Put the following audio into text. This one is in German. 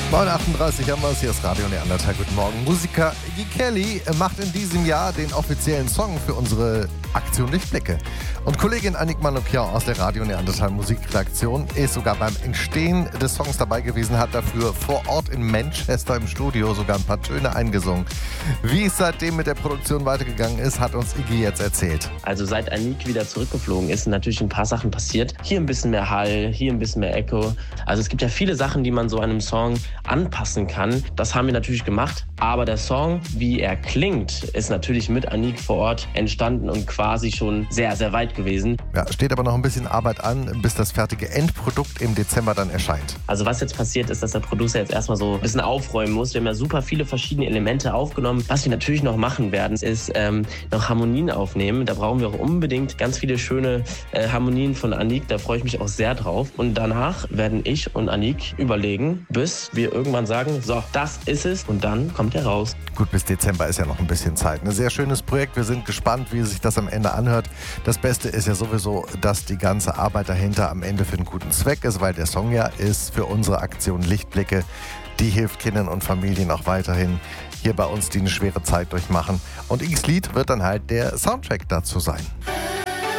9:38 haben wir es, hier ist Radio Neandertal. Guten Morgen. Musiker Iggy Kelly macht in diesem Jahr den offiziellen Song für unsere Aktion Lichtblicke. Und Kollegin Annick Manoukian aus der Radio Neandertal Musikredaktion ist sogar beim Entstehen des Songs dabei gewesen, hat dafür vor Ort in Manchester im Studio sogar ein paar Töne eingesungen. Wie es seitdem mit der Produktion weitergegangen ist, hat uns Iggy jetzt erzählt. Also seit Annick wieder zurückgeflogen ist, sind natürlich ein paar Sachen passiert. Hier ein bisschen mehr Hall, hier ein bisschen mehr Echo. Also es gibt ja viele Sachen, die man so einem Song anpassen kann. Das haben wir natürlich gemacht. Aber der Song, wie er klingt, ist natürlich mit Annick vor Ort entstanden und quasi schon sehr, sehr weit gewesen. Ja, steht aber noch ein bisschen Arbeit an, bis das fertige Endprodukt im Dezember dann erscheint. Also was jetzt passiert ist, dass der Producer jetzt erstmal so ein bisschen aufräumen muss. Wir haben ja super viele verschiedene Elemente aufgenommen. Was wir natürlich noch machen werden, ist noch Harmonien aufnehmen. Da brauchen wir auch unbedingt ganz viele schöne Harmonien von Annick. Da freue ich mich auch sehr drauf. Und danach werden ich und Annick überlegen, bis wir irgendwann sagen, so, das ist es. Und dann kommt er raus. Gut, bis Dezember ist ja noch ein bisschen Zeit. Ein sehr schönes Projekt. Wir sind gespannt, wie sich das am Ende anhört. Das Beste ist ja sowieso, dass die ganze Arbeit dahinter am Ende für einen guten Zweck ist, weil der Song ja ist für unsere Aktion Lichtblicke. Die hilft Kindern und Familien auch weiterhin hier bei uns, die eine schwere Zeit durchmachen. Und Iggys Lied wird dann halt der Soundtrack dazu sein.